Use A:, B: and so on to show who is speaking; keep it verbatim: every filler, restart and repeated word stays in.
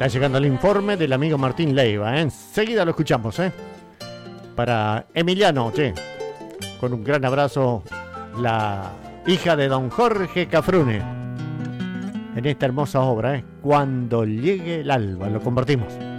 A: Está llegando el informe del amigo Martín Leiva, ¿eh? Enseguida lo escuchamos, ¿eh? Para Emiliano, che, con un gran abrazo, la hija de don Jorge Cafrune, en esta hermosa obra, ¿eh? Cuando llegue el alba, lo compartimos.